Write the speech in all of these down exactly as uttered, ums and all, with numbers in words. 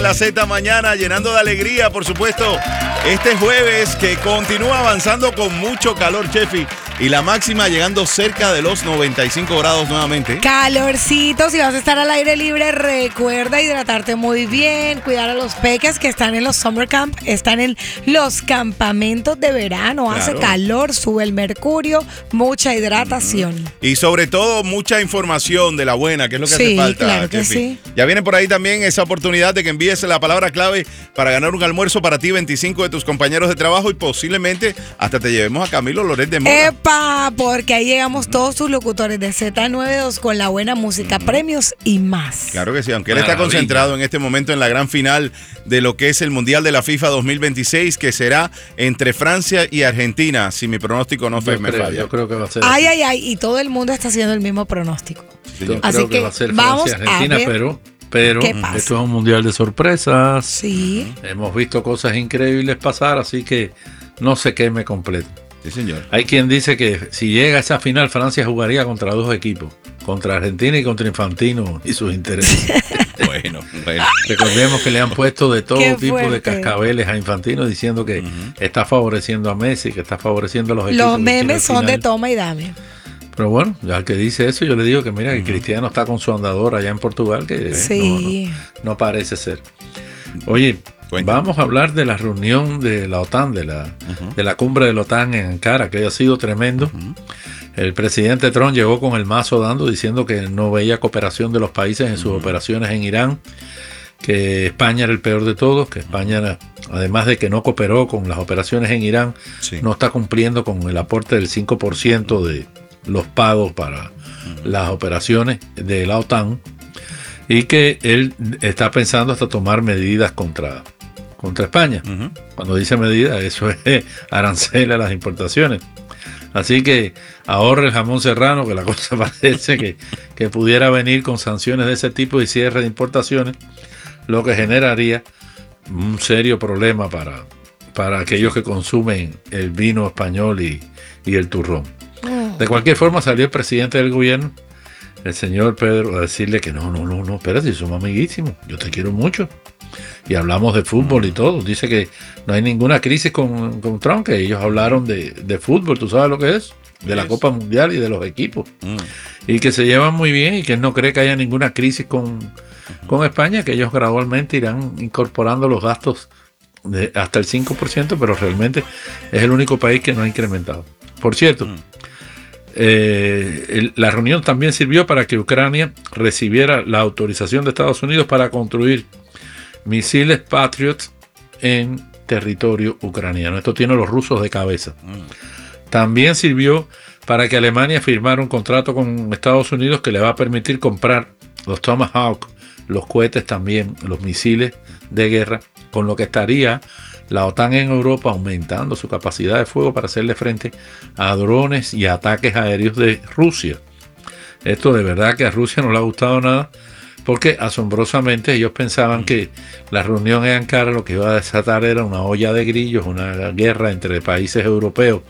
La Z mañana llenando de alegría, por supuesto, este jueves que continúa avanzando con mucho calor, Chefi, y la máxima llegando cerca de los noventa y cinco grados nuevamente. Calorcito, si vas a estar al aire libre, recuerda hidratarte muy bien, cuidar a los peques que están en los summer camp, están en los campamentos de verano, claro. Hace calor, sube el mercurio, mucha hidratación. Uh-huh. Y sobre todo, mucha información de la buena, que es lo que sí, hace falta, claro que Chefi. Sí. Ya viene por ahí también esa oportunidad de que envíes la palabra clave para ganar un almuerzo para ti, veinticinco de tus compañeros de trabajo y posiblemente hasta te llevemos a Camilo Loret de Moda. ¡Epa! Porque ahí llegamos todos tus locutores de Z noventa y dos con la buena música, uh-huh. premios y más. Claro que sí, aunque él está concentrado en este momento en la gran final de lo que es el Mundial de la FIFA dos mil veintiséis, que será entre Francia y Argentina, si mi pronóstico no fue, yo me creo, falla. Yo creo que va a ser Ay, así. ay, ay, y todo el mundo está haciendo el mismo pronóstico. Sí, yo así creo que, que va a ser vamos Francia, Argentina, a ver pero... Pero esto es un mundial de sorpresas. Sí. Hemos visto cosas increíbles pasar, así que no se queme completo. Sí, señor. Hay quien dice que si llega a esa final, Francia jugaría contra dos equipos, contra Argentina y contra Infantino y sus intereses. bueno, bueno. Recordemos que le han puesto de todo Qué tipo fuerte. de cascabeles a Infantino diciendo que uh-huh. está favoreciendo a Messi, que está favoreciendo a los equipos. Los memes son de toma y dame. Pero bueno, ya el que dice eso, yo le digo que mira, que Cristiano está con su andador allá en Portugal, que sí. no, no, no parece ser. Oye, Cuéntame. Vamos a hablar de la reunión de la OTAN, de la, uh-huh. de la cumbre de la OTAN en Ankara, que ha sido tremendo. Uh-huh. El presidente Trump llegó con el mazo dando, diciendo que no veía cooperación de los países en sus uh-huh. operaciones en Irán, que España era el peor de todos, que España, además de que no cooperó con las operaciones en Irán, sí. no está cumpliendo con el aporte del cinco por ciento de los pagos para uh-huh. las operaciones de la OTAN, y que él está pensando hasta tomar medidas contra, contra España. Uh-huh. Cuando dice medidas, eso es arancel a las importaciones. Así que ahorre el jamón serrano, que la cosa parece que, que pudiera venir con sanciones de ese tipo y cierre de importaciones, lo que generaría un serio problema para, para aquellos que consumen el vino español y, y el turrón. De cualquier forma, salió el presidente del gobierno, el señor Pedro, a decirle que no, no, no, no, espérate, somos amiguísimos, yo te quiero mucho. Y hablamos de fútbol y todo. Dice que no hay ninguna crisis con, con Trump, que ellos hablaron de, de fútbol, ¿tú sabes lo que es? De la Copa Mundial y de los equipos. Mm. Y que se llevan muy bien y que él no cree que haya ninguna crisis con, uh-huh. con España, que ellos gradualmente irán incorporando los gastos de hasta el cinco por ciento, pero realmente es el único país que no ha incrementado. Por cierto, mm. eh, el, la reunión también sirvió para que Ucrania recibiera la autorización de Estados Unidos para construir misiles Patriot en territorio ucraniano. Esto tiene a los rusos de cabeza. Mm. También sirvió para que Alemania firmara un contrato con Estados Unidos que le va a permitir comprar los Tomahawk, los cohetes también, los misiles de guerra, con lo que estaría la OTAN en Europa aumentando su capacidad de fuego para hacerle frente a drones y ataques aéreos de Rusia. Esto de verdad que a Rusia no le ha gustado nada, porque asombrosamente ellos pensaban que la reunión en Ankara lo que iba a desatar era una olla de grillos, una guerra entre países europeos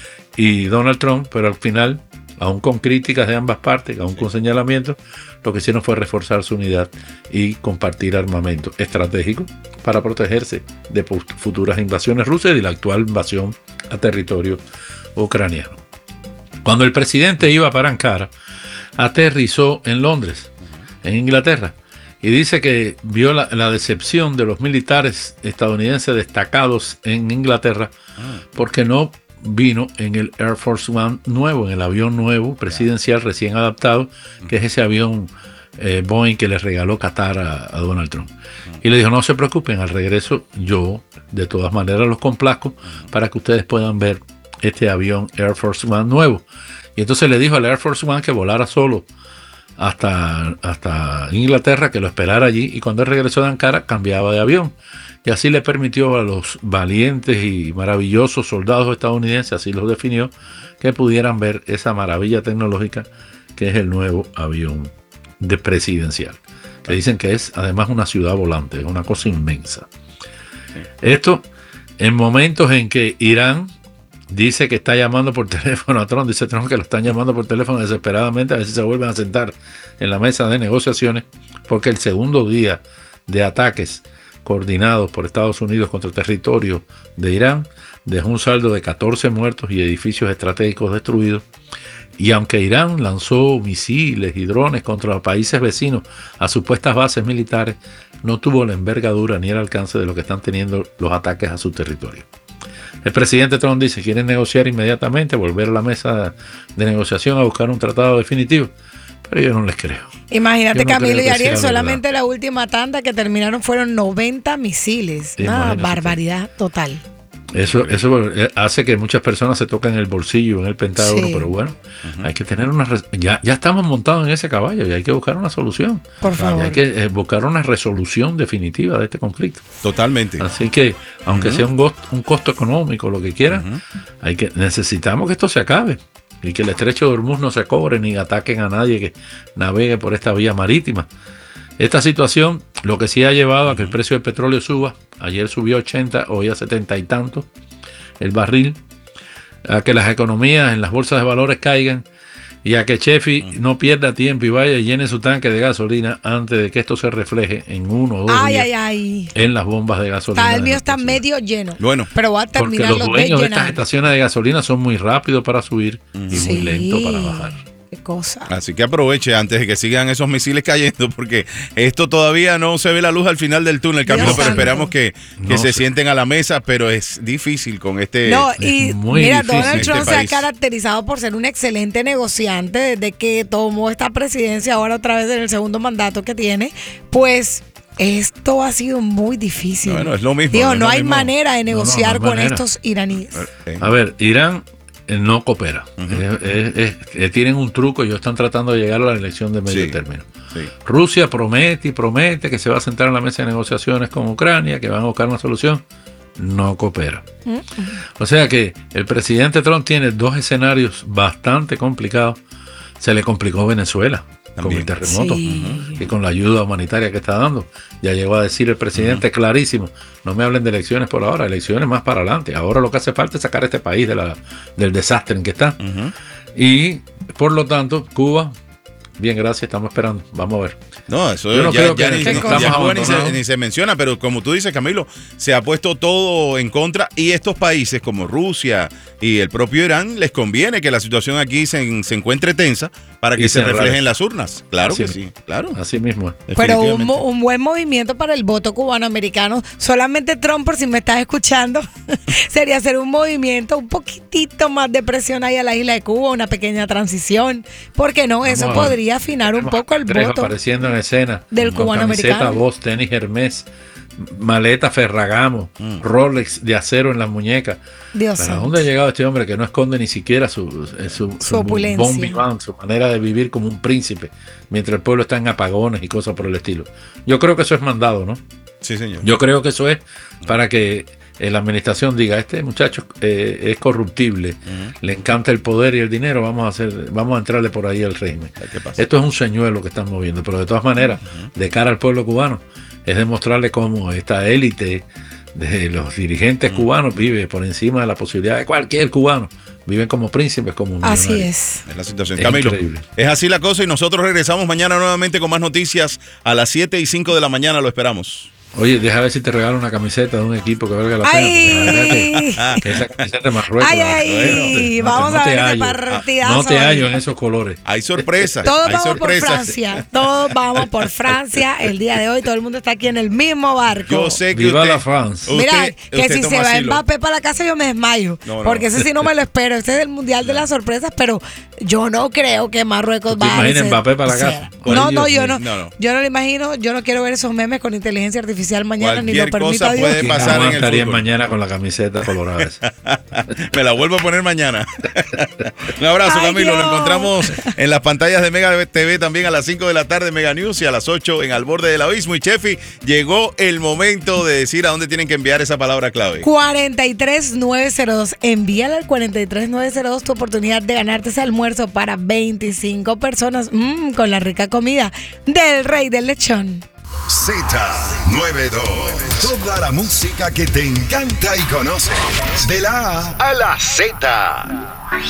y Donald Trump, pero al final, aún con críticas de ambas partes, aún con señalamientos, lo que hicieron fue reforzar su unidad y compartir armamento estratégico para protegerse de futuras invasiones rusas y de la actual invasión a territorio ucraniano. Cuando el presidente iba para Ankara, aterrizó en Londres, en Inglaterra, y dice que vio la, la decepción de los militares estadounidenses destacados en Inglaterra porque no vino en el Air Force One nuevo, en el avión nuevo presidencial recién adaptado, que es ese avión eh, Boeing que le regaló Qatar a, a Donald Trump. Y le dijo, no se preocupen, al regreso yo de todas maneras los complazco para que ustedes puedan ver este avión Air Force One nuevo. Y entonces le dijo al Air Force One que volara solo hasta, hasta Inglaterra, que lo esperara allí, y cuando él regresó de Ankara cambiaba de avión. Y así le permitió a los valientes y maravillosos soldados estadounidenses, así los definió, que pudieran ver esa maravilla tecnológica que es el nuevo avión de presidencial, que dicen que es además una ciudad volante, es una cosa inmensa. Esto en momentos en que Irán dice que está llamando por teléfono a Trump, dice Trump que lo están llamando por teléfono desesperadamente a ver si se vuelven a sentar en la mesa de negociaciones, porque el segundo día de ataques coordinados por Estados Unidos contra el territorio de Irán dejó un saldo de catorce muertos y edificios estratégicos destruidos. Y aunque Irán lanzó misiles y drones contra los países vecinos a supuestas bases militares, no tuvo la envergadura ni el alcance de lo que están teniendo los ataques a su territorio. El presidente Trump dice que quiere negociar inmediatamente, volver a la mesa de negociación a buscar un tratado definitivo, pero yo no les creo. Imagínate, no Camilo y Ariel, solamente verdad. La última tanda que terminaron fueron noventa misiles. Una barbaridad total. Eso, eso hace que muchas personas se toquen el bolsillo en el Pentágono, sí. Pero bueno, uh-huh. hay que tener una... Ya, ya estamos montados en ese caballo y hay que buscar una solución. Por favor. Hay que buscar una resolución definitiva de este conflicto. Totalmente. Así que, aunque uh-huh. sea un costo, un costo económico, lo que quieran, uh-huh. hay que necesitamos que esto se acabe y que el estrecho de Hormuz no se cobre ni ataquen a nadie que navegue por esta vía marítima. Esta situación lo que sí ha llevado a que el precio del petróleo suba. Ayer subió ochenta, hoy a setenta y tanto el barril. A que las economías en las bolsas de valores caigan. Y a que Chefi no pierda tiempo y vaya y llene su tanque de gasolina antes de que esto se refleje en uno o dos ay, días ay, ay. en las bombas de gasolina. Está, el mío está medio lleno. Bueno, pero va a terminar porque los dueños de, de estas llenar. estaciones de gasolina son muy rápidos para subir uh-huh. y sí. muy lentos para bajar. Cosa. Así que aproveche antes de que sigan esos misiles cayendo, porque esto todavía no se ve la luz al final del túnel, Camilo, Dios pero santo. Esperamos que, que no se sé. sienten a la mesa, pero es difícil con este. No, y mira, difícil. Donald Trump este se país. ha caracterizado por ser un excelente negociante desde que tomó esta presidencia, ahora otra vez en el segundo mandato que tiene, pues. Esto ha sido muy difícil. Bueno, es lo mismo. Digo, es no lo hay mismo. manera de negociar no, no, no con manera. estos iraníes. A ver, Irán no coopera. Uh-huh. es, es, es, tienen un truco, ellos están tratando de llegar a la elección de medio sí, término. Sí. Rusia promete y promete que se va a sentar en la mesa de negociaciones con Ucrania, que van a buscar una solución. No coopera. Uh-huh. O sea que el presidente Trump tiene dos escenarios bastante complicados. Se le complicó Venezuela. También. Con el terremoto sí. y con la ayuda humanitaria que está dando. Ya llegó a decir el presidente uh-huh. clarísimo, no me hablen de elecciones por ahora, elecciones más para adelante. Ahora lo que hace falta es sacar a este país de la, del desastre en que está. Uh-huh. Y por lo tanto, Cuba, bien, gracias, estamos esperando. Vamos a ver. No, eso Yo no ya, creo ya, que ni, no, ya Cuba ni se, ni se menciona, pero como tú dices, Camilo, se ha puesto todo en contra y estos países como Rusia y el propio Irán les conviene que la situación aquí se, se encuentre tensa para que y se, se refleje en las urnas. Claro así, que sí, claro. Así mismo. Pero un, un buen movimiento para el voto cubano-americano. Solamente Trump, por si me estás escuchando, sería hacer un movimiento, un poquitito más de presión ahí a la isla de Cuba, una pequeña transición. ¿Por qué no? Vamos Eso podría afinar un poco el voto. Apareciendo en escena. Del cubano-americano. Camiseta, voz, tenis Hermés, maleta Ferragamo, mm. Rolex de acero en las muñecas. Dios ¿Para dónde ha llegado este hombre que no esconde ni siquiera su, su, su, su opulencia, bon vivant, su manera de vivir como un príncipe, mientras el pueblo está en apagones y cosas por el estilo? Yo creo que eso es mandado, ¿no? Sí, señor. Yo creo que eso es para que eh, la administración diga, este muchacho eh, es corruptible, uh-huh. le encanta el poder y el dinero, vamos a hacer, vamos a entrarle por ahí al régimen. Esto es un señuelo que están moviendo, pero de todas maneras, uh-huh. de cara al pueblo cubano, es demostrarle cómo esta élite de los dirigentes uh-huh. cubanos vive por encima de la posibilidad de cualquier cubano. Viven como príncipes, como millonarios. Así es. Es la situación. Es Camilo, increíble. Es así la cosa y nosotros regresamos mañana nuevamente con más noticias a las siete y cinco de la mañana. Lo esperamos. Oye, deja ver si te regalo una camiseta de un equipo que valga la pena. Esa camiseta de Marruecos. Ay, ay, no, vamos no a ver ese partidazo. No te hallo en esos colores. Hay sorpresas. Todos hay vamos sorpresas. por Francia. Todos vamos por Francia el día de hoy. Todo el mundo está aquí en el mismo barco. Yo sé que Viva usted, la France. Mira, usted, que usted si se va asilo. Mbappé para la casa yo me desmayo. No, no. Porque ese sí no me lo espero. Ese es el mundial de las sorpresas, pero yo no creo que Marruecos va a ser. Mbappé para la casa? No, no, yo no, no, no. Yo no lo imagino. Yo no quiero ver esos memes con inteligencia artificial mañana Cualquier ni lo permita cosa Dios. puede pasar no en el estaría fútbol. Mañana con la camiseta colorada. Me la vuelvo a poner mañana. Un abrazo, Ay, Camilo. Dios. Lo encontramos en las pantallas de Mega T V también a las cinco de la tarde, Mega News, y a las ocho en Al Borde del Abismo. Y Chefi, llegó el momento de decir a dónde tienen que enviar esa palabra clave. cuarenta y tres nueve cero dos. Envíale al cuarenta y tres nueve cero dos tu oportunidad de ganarte ese almuerzo para veinticinco personas mmm, con la rica comida del Rey del Lechón. Z noventa y dos. Toda la música que te encanta y conoces. De la A a la Z.